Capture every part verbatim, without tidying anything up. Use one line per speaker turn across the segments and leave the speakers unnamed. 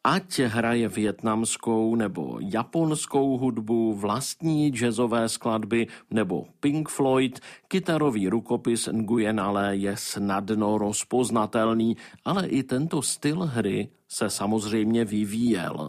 Ať hraje vietnamskou nebo japonskou hudbu, vlastní jazzové skladby nebo Pink Floyd, kytarový rukopis Nguyen Ale je snadno rozpoznatelný, ale i tento styl hry se samozřejmě vyvíjel.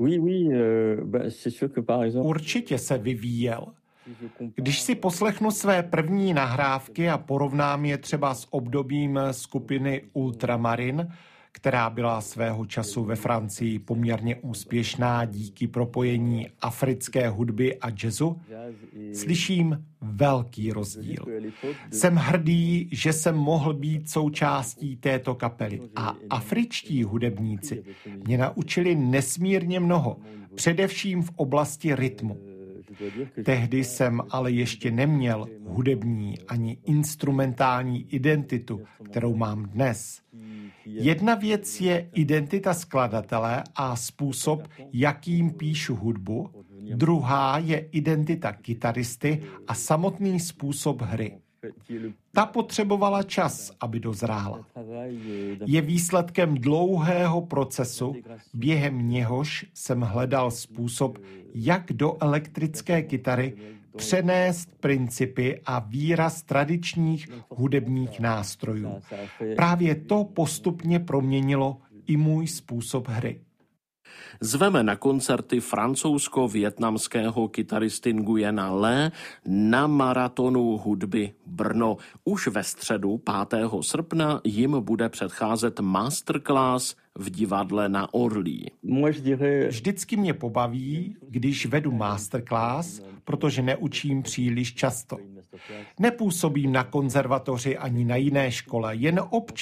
Určitě se vyvíjel. Když si poslechnu své první nahrávky a porovnám je třeba s obdobím skupiny Ultramarin, která byla svého času ve Francii poměrně úspěšná díky propojení africké hudby a jazzu, slyším velký rozdíl. Jsem hrdý, že jsem mohl být součástí této kapely a afričtí hudebníci mě naučili nesmírně mnoho, především v oblasti rytmu. Tehdy jsem ale ještě neměl hudební ani instrumentální identitu, kterou mám dnes. Jedna věc je identita skladatele a způsob, jakým píšu hudbu, druhá je identita kytaristy a samotný způsob hry. Ta potřebovala čas, aby dozrála. Je výsledkem dlouhého procesu, během něhož jsem hledal způsob, jak do elektrické kytary přenést principy a výraz tradičních hudebních nástrojů. Právě to postupně proměnilo i můj způsob hry.
Zveme na koncerty francouzsko-vietnamského kytaristy Nguyena Le na maratonu hudby Brno. Už ve středu pátého srpna jim bude předcházet masterclass v divadle na Orlí.
Vždycky mě pobaví, když vedu masterclass, protože neučím příliš často. Nepůsobím na konzervatoři ani na jiné škole, jen občas